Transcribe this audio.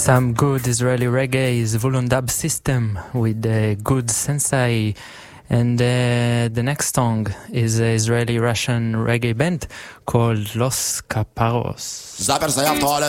Some good Israeli reggae is Volundab System with the good Sensei. And the next song is an Israeli-Russian reggae band called Los Caparros.